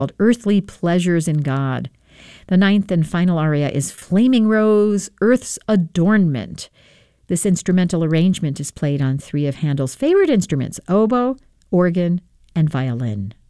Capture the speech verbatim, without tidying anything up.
called Earthly Pleasures in God. The ninth and final aria is Flaming Rose, Earth's Adornment. This instrumental arrangement is played on three of Handel's favorite instruments, oboe, organ, and violin.